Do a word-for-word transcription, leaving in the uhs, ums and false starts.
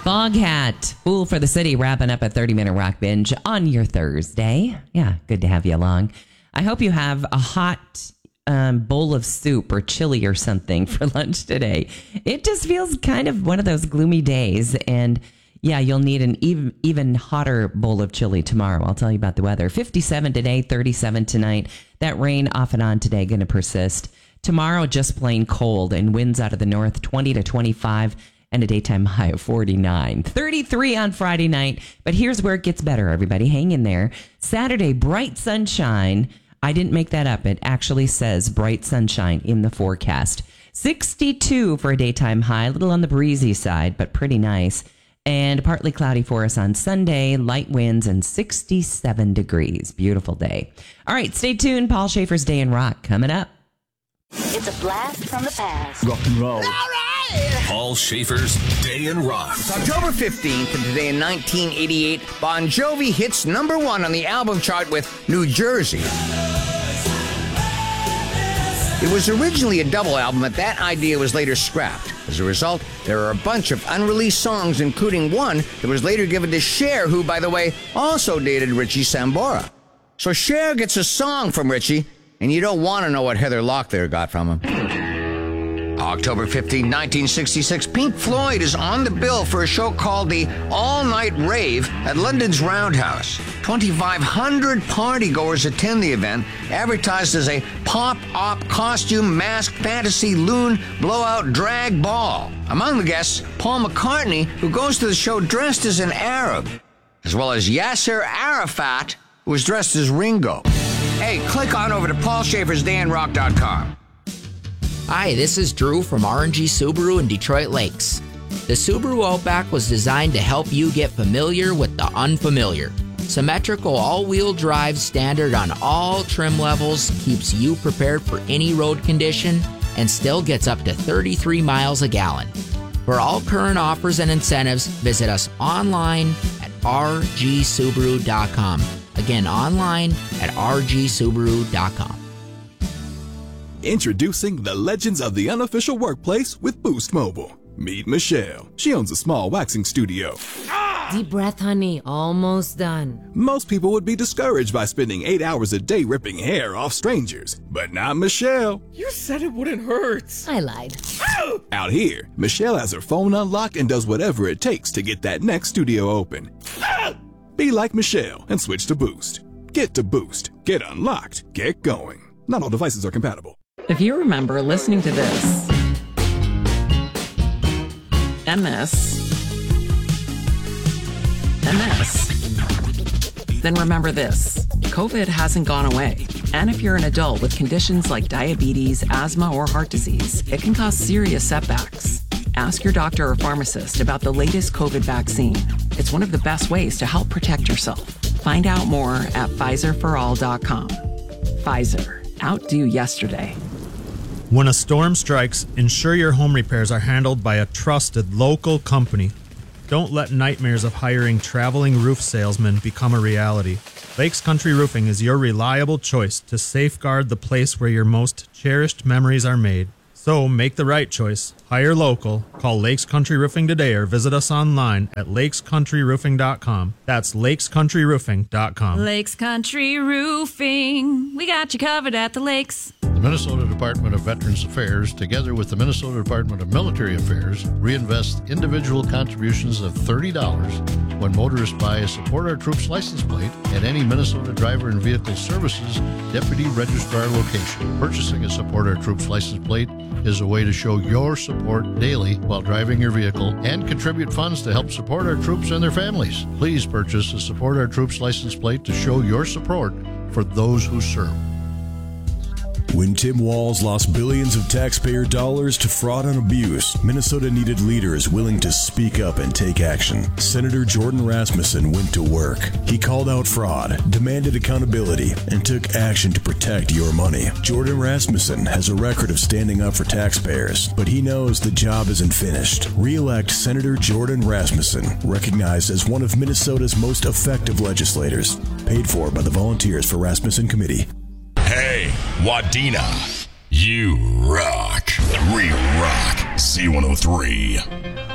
Foghat, Fool for the City, wrapping up a thirty-minute rock binge on your Thursday. Yeah, good to have you along. I hope you have a hot um, bowl of soup or chili or something for lunch today. It just feels kind of one of those gloomy days. And yeah, you'll need an even, even hotter bowl of chili tomorrow. I'll tell you about the weather. fifty-seven today, thirty-seven tonight. That rain off and on today going to persist. Tomorrow, just plain cold and winds out of the north, twenty to twenty-five. And a daytime high of forty-nine. thirty-three on Friday night. But here's where it gets better, everybody. Hang in there. Saturday, bright sunshine. I didn't make that up. It actually says bright sunshine in the forecast. sixty-two for a daytime high. A little on the breezy side, but pretty nice. And partly cloudy for us on Sunday. Light winds and sixty-seven degrees. Beautiful day. All right, stay tuned. Paul Schaefer's Day in Rock coming up. It's a blast from the past. Rock and roll. All right. Paul Schaefer's Day in Rock. It's October fifteenth, and today in nineteen eighty-eight, Bon Jovi hits number one on the album chart with New Jersey. It was originally a double album, but that idea was later scrapped. As a result, there are a bunch of unreleased songs, including one that was later given to Cher, who, by the way, also dated Richie Sambora. So Cher gets a song from Richie, and you don't want to know what Heather Locklear got from him. October fifteenth, nineteen sixty-six, Pink Floyd is on the bill for a show called the All Night Rave at London's Roundhouse. twenty-five hundred partygoers attend the event, advertised as a pop-op costume mask fantasy loon blowout drag ball. Among the guests, Paul McCartney, who goes to the show dressed as an Arab, as well as Yasser Arafat, who was dressed as Ringo. Hey, click on over to paul schafers day in rock dot com. Hi, this is Drew from R and G Subaru in Detroit Lakes. The Subaru Outback was designed to help you get familiar with the unfamiliar. Symmetrical all-wheel drive standard on all trim levels keeps you prepared for any road condition and still gets up to thirty-three miles a gallon. For all current offers and incentives, visit us online at r g subaru dot com. Again, online at r g subaru dot com. Introducing the legends of the unofficial workplace with Boost Mobile. Meet Michelle. She owns a small waxing studio. Deep breath, honey. Almost done. Most people would be discouraged by spending eight hours a day ripping hair off strangers, but not Michelle. You said it wouldn't hurt. I lied. Out here, Michelle has her phone unlocked and does whatever it takes to get that next studio open. Be like Michelle and switch to Boost. Get to Boost. Get unlocked. Get going. Not all devices are compatible. If you remember listening to this, and this, and this, then remember this. COVID hasn't gone away. And if you're an adult with conditions like diabetes, asthma, or heart disease, it can cause serious setbacks. Ask your doctor or pharmacist about the latest COVID vaccine. It's one of the best ways to help protect yourself. Find out more at Pfizer for all dot com. Pfizer. Outdo yesterday. When a storm strikes, ensure your home repairs are handled by a trusted local company. Don't let nightmares of hiring traveling roof salesmen become a reality. Lakes Country Roofing is your reliable choice to safeguard the place where your most cherished memories are made. So make the right choice. Hire local. Call Lakes Country Roofing today or visit us online at lakes country roofing dot com. That's lakes country roofing dot com. Lakes Country Roofing. We got you covered at the lakes. The Minnesota Department of Veterans Affairs, together with the Minnesota Department of Military Affairs, reinvest individual contributions of thirty dollars when motorists buy a Support Our Troops license plate at any Minnesota Driver and Vehicle Services Deputy Registrar location. Purchasing a Support Our Troops license plate is a way to show your support daily while driving your vehicle and contribute funds to help support our troops and their families. Please purchase a Support Our Troops license plate to show your support for those who serve. When Tim Walz lost billions of taxpayer dollars to fraud and abuse, Minnesota needed leaders willing to speak up and take action. Senator Jordan Rasmussen went to work. He called out fraud, demanded accountability, and took action to protect your money. Jordan Rasmussen has a record of standing up for taxpayers, but he knows the job isn't finished. Re-elect Senator Jordan Rasmussen, recognized as one of Minnesota's most effective legislators. Paid for by the Volunteers for Rasmussen Committee. Hey, Wadena, you rock. We rock C one oh three.